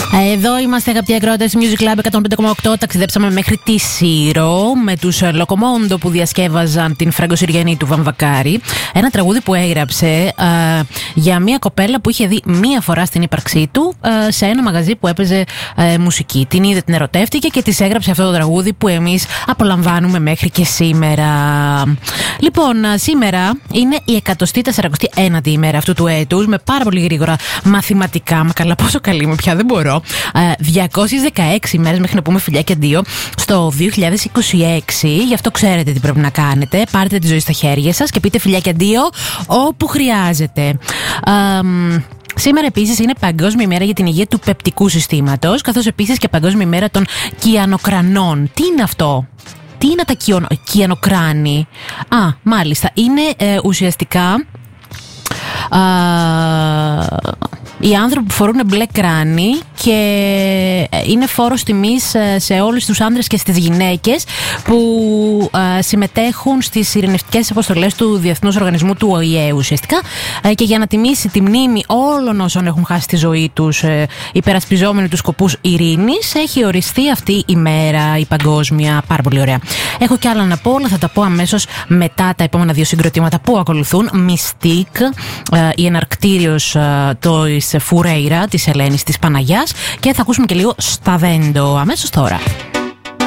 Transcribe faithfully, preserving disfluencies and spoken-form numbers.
Εδώ είμαστε, αγαπητοί ακροατές, Music Club εκατόν πέντε κόμμα οκτώ. Ταξιδέψαμε μέχρι τη Σύρο με τους Λοκομόντο που διασκεύαζαν την Φραγκοσυριανή του Βαμβακάρη. Ένα τραγούδι που έγραψε α, για μια κοπέλα που είχε δει μία φορά στην ύπαρξή του α, σε ένα μαγαζί που έπαιζε α, μουσική. Την είδε, την ερωτεύτηκε και της έγραψε αυτό το τραγούδι που εμείς απολαμβάνουμε μέχρι και σήμερα. Λοιπόν, α, σήμερα είναι η εκατοστή τεσσαρακοστή ένατη ημέρα αυτού του έτους, με πάρα πολύ γρήγορα μαθηματικά. Μα καλά, πόσο καλή είμαι πια, δεν μπορώ. διακόσιες δεκαέξι ημέρες μέχρι να πούμε φιλιά και αντίο στο δύο χιλιάδες είκοσι έξι. Γι' αυτό ξέρετε τι πρέπει να κάνετε. Πάρτε τη ζωή στα χέρια σας και πείτε φιλιά και αντίο όπου χρειάζεται. Σήμερα επίσης είναι Παγκόσμια ημέρα για την υγεία του πεπτικού συστήματος, καθώς επίσης και Παγκόσμια ημέρα των κυανοκρανών. Τι είναι αυτό? Τι είναι τα κυανο... κυανοκράνη? Α, μάλιστα. Είναι ε, ουσιαστικά... Α, οι άνθρωποι που φορούν μπλε κράνη και είναι φόρος τιμής σε όλους τους άνδρες και στις γυναίκες που συμμετέχουν στις ειρηνευτικές αποστολές του Διεθνούς Οργανισμού του Ο Η Ε ουσιαστικά, και για να τιμήσει τη μνήμη όλων όσων έχουν χάσει τη ζωή τους υπερασπιζόμενοι τους σκοπούς ειρήνης, έχει οριστεί αυτή η μέρα, η παγκόσμια. Πάρα πολύ ωραία. Έχω κι άλλα να πω, αλλά θα τα πω αμέσως μετά τα επόμενα δύο συγκροτήματα που ακολουθούν. Mystique, η εναρκτήριος της Φουρέιρα, της Ελένης της Παναγιάς, και θα ακούσουμε και λίγο Stavendo αμέσως τώρα.